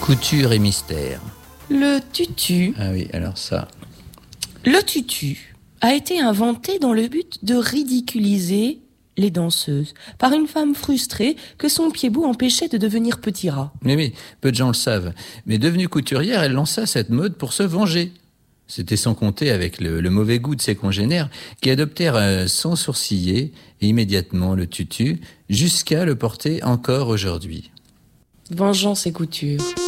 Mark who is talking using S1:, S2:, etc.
S1: Couture et mystère.
S2: Le tutu.
S1: Ah oui, alors ça.
S2: Le tutu a été inventé dans le but de ridiculiser les danseuses par une femme frustrée que son pied-bout empêchait de devenir petit rat.
S1: Mais oui, peu de gens le savent. Mais devenue couturière, elle lança cette mode pour se venger. C'était sans compter avec le mauvais goût de ses congénères qui adoptèrent sans sourciller immédiatement le tutu jusqu'à le porter encore aujourd'hui.
S2: Vengeance et couture.